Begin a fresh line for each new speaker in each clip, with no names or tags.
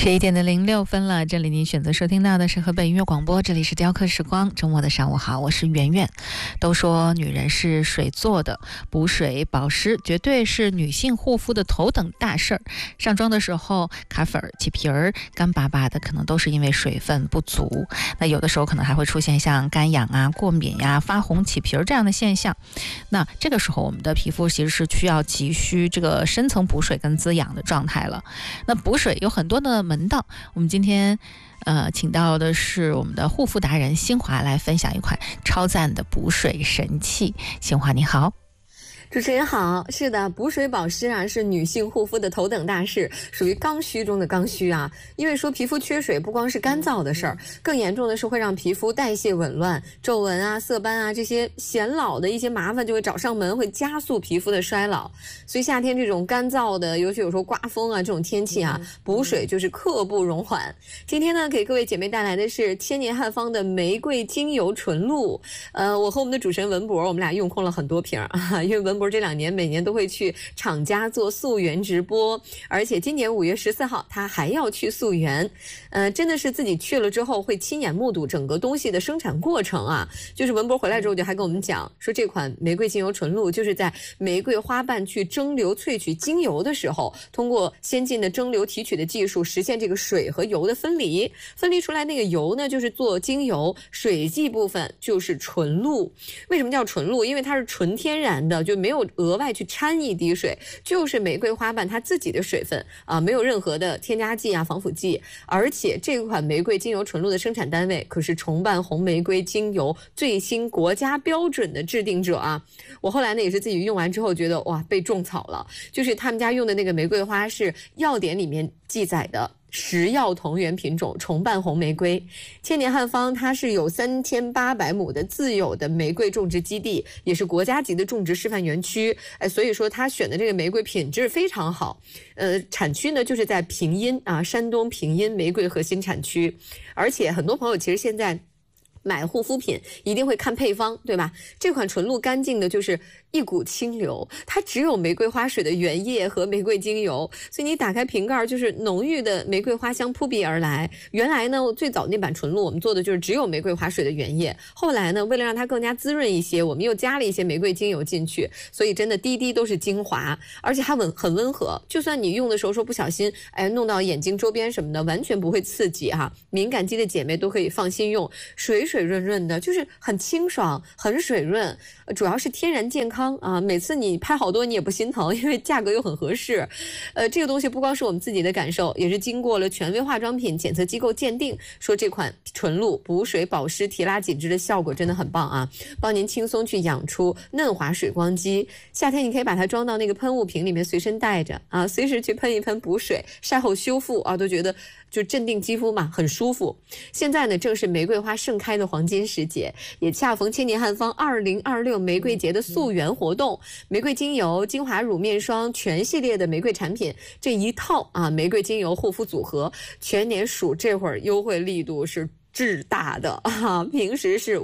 11:06了，这里您选择收听到的是河北音乐广播，这里是雕刻时光，周末的上午好，我是圆圆。都说女人是水做的，补水保湿绝对是女性护肤的头等大事儿。上妆的时候卡粉、起皮儿、干巴巴的，可能都是因为水分不足。那有的时候可能还会出现像干痒啊、过敏呀、发红、起皮儿这样的现象。那这个时候我们的皮肤其实是需要急需这个深层补水跟滋养的状态了。那补水有很多的门道，我们今天请到的是我们的护肤达人新华来分享一款超赞的补水神器。新华你好。
主持人好，是的，补水保湿啊是女性护肤的头等大事，属于刚需中的刚需啊。因为说皮肤缺水不光是干燥的事儿，更严重的是会让皮肤代谢紊乱，皱纹啊、色斑啊这些显老的一些麻烦就会找上门，会加速皮肤的衰老。所以夏天这种干燥的，尤其有时候刮风啊这种天气啊，补水就是刻不容缓。今天呢，给各位姐妹带来的是千年汉方的玫瑰精油纯露。我和我们的主持人文博，我们俩用空了很多瓶啊，因为文博这2年每年都会去厂家做溯源直播，而且今年5月14号他还要去溯源。真的是自己去了之后会亲眼目睹整个东西的生产过程啊。就是文博回来之后就还跟我们讲说，这款玫瑰精油纯露就是在玫瑰花瓣去蒸馏萃取精油的时候，通过先进的蒸馏提取的技术实现这个水和油的分离出来那个油呢就是做精油，水剂部分就是纯露。为什么叫纯露？因为它是纯天然的，就没有额外去掺一滴水，就是玫瑰花瓣它自己的水分啊，没有任何的添加剂啊、防腐剂。而且这款玫瑰精油纯露的生产单位可是重瓣红玫瑰精油最新国家标准的制定者啊。我后来呢也是自己用完之后觉得哇，被种草了。就是他们家用的那个玫瑰花是药典里面记载的食药同源品种重瓣红玫瑰。千年汉方它是有3800亩的自有的玫瑰种植基地，也是国家级的种植示范园区。所以说它选的这个玫瑰品质非常好。产区呢就是在平阴啊，山东平阴玫瑰核心产区。而且很多朋友其实现在买护肤品一定会看配方，对吧？这款纯露干净的就是一股清流，它只有玫瑰花水的原液和玫瑰精油，所以你打开瓶盖就是浓郁的玫瑰花香扑鼻而来。原来呢最早那版纯露我们做的就是只有玫瑰花水的原液，后来呢为了让它更加滋润一些，我们又加了一些玫瑰精油进去，所以真的滴滴都是精华，而且它很温和，就算你用的时候说不小心弄到眼睛周边什么的，完全不会刺激哈。敏感肌的姐妹都可以放心用，水润润的，就是很清爽很水润，主要是天然健康啊。每次你拍好多你也不心疼，因为价格又很合适。这个东西不光是我们自己的感受，也是经过了权威化妆品检测机构鉴定，说这款纯露补水保湿提拉紧致的效果真的很棒啊，帮您轻松去养出嫩滑水光肌。夏天你可以把它装到那个喷雾瓶里面随身带着啊，随时去喷一喷补水，晒后修复啊，都觉得就镇定肌肤嘛，很舒服。现在呢正是玫瑰花盛开的黄金时节，也恰逢千年汉方2026玫瑰节的溯源活动，玫瑰精油、精华乳、面霜全系列的玫瑰产品这一套啊，玫瑰精油护肤组合，全年数这会儿优惠力度是巨大的啊！平时是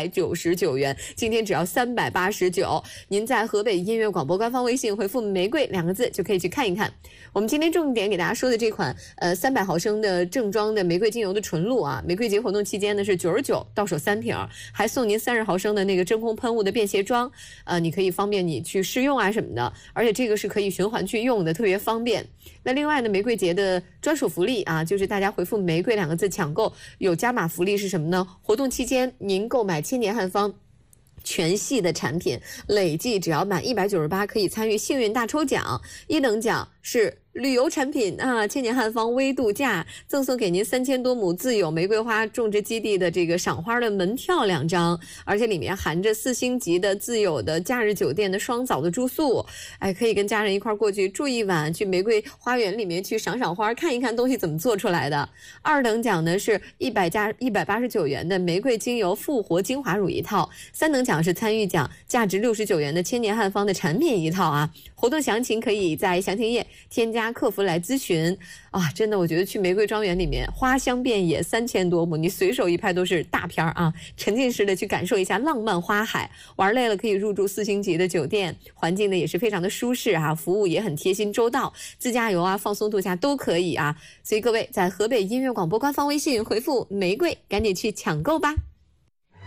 599元，今天只要389。您在河北音乐广播官方微信回复玫瑰2个字就可以去看一看。我们今天重点给大家说的这款300毫升的正装的玫瑰精油的纯露啊，玫瑰节活动期间呢是99到手3瓶，还送您30毫升的那个真空喷雾的便携装，你可以方便你去试用啊什么的，而且这个是可以循环去用的，特别方便。那另外呢，玫瑰节的专属福利啊，就是大家回复玫瑰2个字抢购有加码福利是什么呢？活动期间您购买千年汉方全系的产品，累计只要满198可以参与幸运大抽奖，1等奖是旅游产品啊，千年汉方微度假赠送给您3000多亩自有玫瑰花种植基地的这个赏花的门票2张，而且里面含着4星级的自有的假日酒店的双早的住宿，可以跟家人一块过去住一晚，去玫瑰花园里面去赏赏花，看一看东西怎么做出来的。2等奖呢是189元的玫瑰精油复活精华乳一套，3等奖是参与奖价值69元的千年汉方的产品一套啊。活动详情可以在详情页添加家客服来咨询啊。真的，我觉得去玫瑰庄园里面花香遍野，3000多亩，你随手一拍都是大片啊，沉浸式的去感受一下浪漫花海。玩累了可以入住4星级的酒店，环境呢也是非常的舒适啊，服务也很贴心周到，自驾游啊、放松度假都可以啊。所以各位在河北音乐广播官方微信回复玫瑰，赶紧去抢购吧。